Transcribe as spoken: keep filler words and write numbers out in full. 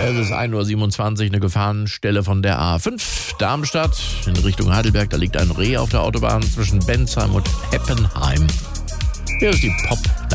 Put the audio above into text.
Es ist ein Uhr siebenundzwanzig, eine Gefahrenstelle von der A fünf Darmstadt in Richtung Heidelberg. Da liegt ein Reh auf der Autobahn zwischen Bensheim und Heppenheim. Hier ist die Pop